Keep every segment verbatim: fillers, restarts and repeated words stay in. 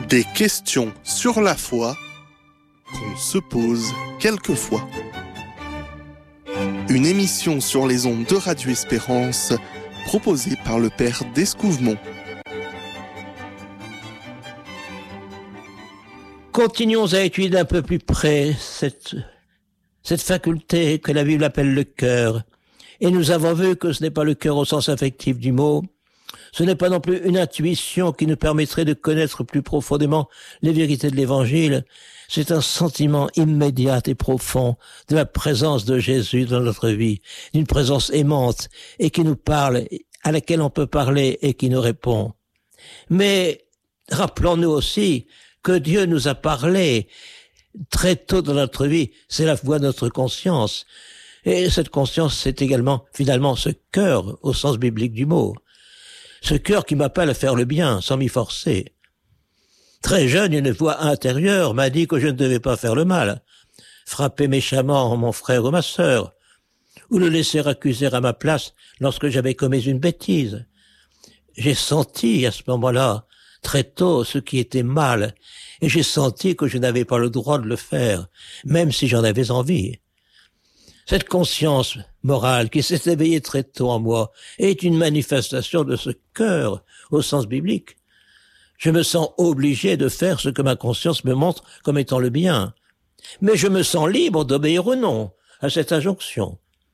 Des questions sur la foi qu'on se pose quelquefois. Une émission sur les ondes de Radio Espérance proposée par le Père d'Escouvemont. Continuons à étudier d'un peu plus près cette, cette faculté que la Bible appelle le cœur. Et nous avons vu que ce n'est pas le cœur au sens affectif du mot. Ce n'est pas non plus une intuition qui nous permettrait de connaître plus profondément les vérités de l'Évangile. C'est un sentiment immédiat et profond de la présence de Jésus dans notre vie, d'une présence aimante et qui nous parle, à laquelle on peut parler et qui nous répond. Mais rappelons-nous aussi que Dieu nous a parlé très tôt dans notre vie. C'est la voix de notre conscience. Et cette conscience, c'est également, finalement, ce cœur au sens biblique du mot. Ce cœur qui m'appelle à faire le bien, sans m'y forcer. Très jeune, une voix intérieure m'a dit que je ne devais pas faire le mal, frapper méchamment mon frère ou ma sœur, ou le laisser accuser à ma place lorsque j'avais commis une bêtise. J'ai senti à ce moment-là, très tôt, ce qui était mal, et j'ai senti que je n'avais pas le droit de le faire, même si j'en avais envie. Cette conscience morale qui s'est éveillée très tôt en moi est une manifestation de ce cœur au sens biblique. Je me sens obligé de faire ce que ma conscience me montre comme étant le bien. Mais je me sens libre d'obéir ou non à cette injonction.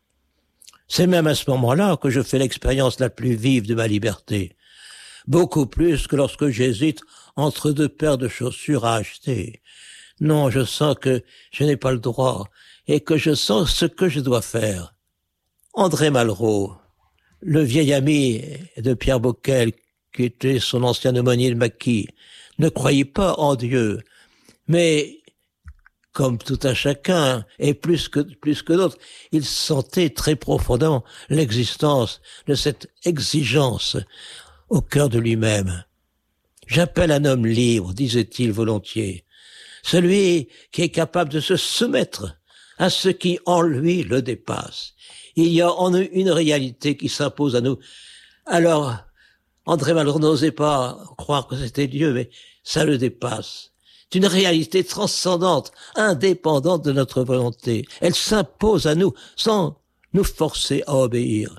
C'est même à ce moment-là que je fais l'expérience la plus vive de ma liberté. Beaucoup plus que lorsque j'hésite entre deux paires de chaussures à acheter. Non, je sens que je n'ai pas le droit et que je sens ce que je dois faire. André Malraux, le vieil ami de Pierre Boquel, qui était son ancien aumônier de Maquis, ne croyait pas en Dieu, mais comme tout un chacun, et plus que, plus que d'autres, il sentait très profondément l'existence de cette exigence au cœur de lui-même. J'appelle un homme libre, disait-il volontiers, celui qui est capable de se soumettre à ce qui en lui le dépasse. Il y a en nous une réalité qui s'impose à nous. Alors, André Malraux n'osait pas croire que c'était Dieu, mais ça le dépasse. C'est une réalité transcendante, indépendante de notre volonté. Elle s'impose à nous sans nous forcer à obéir.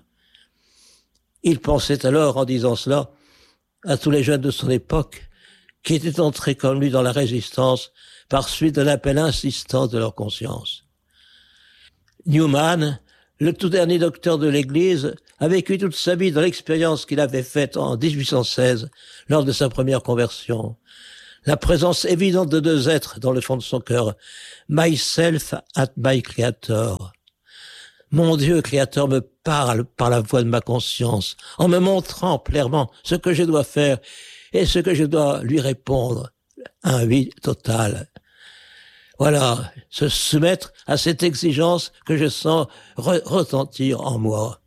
Il pensait alors, en disant cela, à tous les jeunes de son époque qui étaient entrés comme lui dans la résistance par suite de l'appel insistant de leur conscience. Newman, le tout dernier docteur de l'Église, a vécu toute sa vie dans l'expérience qu'il avait faite en dix-huit cent seize, lors de sa première conversion. La présence évidente de deux êtres dans le fond de son cœur. Myself at my Creator. Mon Dieu créateur me parle par la voix de ma conscience, en me montrant clairement ce que je dois faire et ce que je dois lui répondre. Un oui total. Voilà, se soumettre à cette exigence que je sens re- retentir en moi.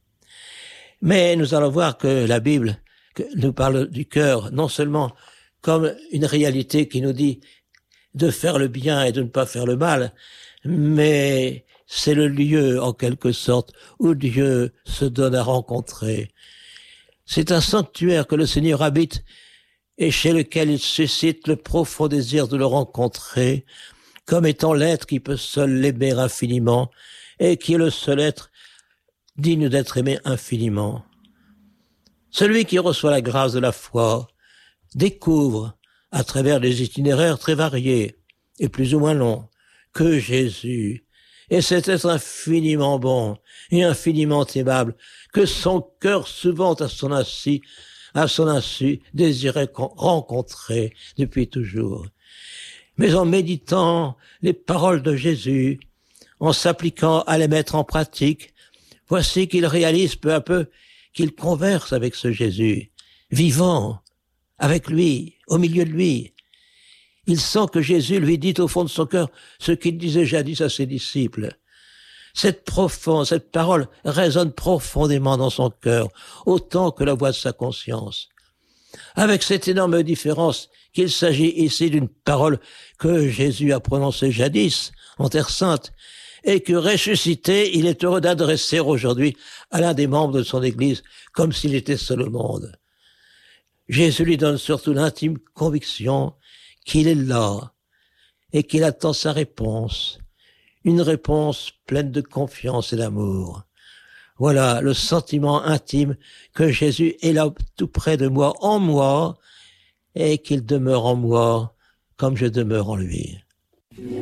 Mais nous allons voir que la Bible que nous parle du cœur, non seulement comme une réalité qui nous dit de faire le bien et de ne pas faire le mal, mais c'est le lieu, en quelque sorte, où Dieu se donne à rencontrer. C'est un sanctuaire que le Seigneur habite et chez lequel il suscite le profond désir de le rencontrer, comme étant l'être qui peut seul l'aimer infiniment et qui est le seul être digne d'être aimé infiniment. Celui qui reçoit la grâce de la foi découvre, à travers des itinéraires très variés et plus ou moins longs, que Jésus est cet être infiniment bon et infiniment aimable que son cœur souvent à son insu, à son insu désirait rencontrer depuis toujours. Mais en méditant les paroles de Jésus, en s'appliquant à les mettre en pratique, voici qu'il réalise peu à peu qu'il converse avec ce Jésus, vivant, avec lui, au milieu de lui. Il sent que Jésus lui dit au fond de son cœur ce qu'il disait jadis à ses disciples. Cette profonde, cette parole résonne profondément dans son cœur, autant que la voix de sa conscience. Avec cette énorme différence qu'il s'agit ici d'une parole que Jésus a prononcée jadis en Terre Sainte et que ressuscité, il est heureux d'adresser aujourd'hui à l'un des membres de son Église comme s'il était seul au monde. Jésus lui donne surtout l'intime conviction qu'il est là et qu'il attend sa réponse, une réponse pleine de confiance et d'amour. Voilà le sentiment intime que Jésus est là tout près de moi, en moi, et qu'il demeure en moi comme je demeure en lui.